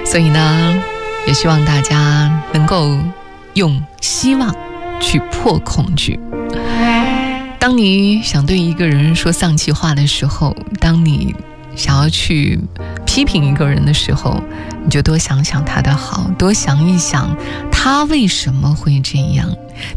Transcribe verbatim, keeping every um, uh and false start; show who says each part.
Speaker 1: 所以呢，也希望大家能够用希望去破恐惧。当你想对一个人说丧气话的时候，当你想要去批评一个人的时候，你就多想想他的好，多想一想他为什么会这样。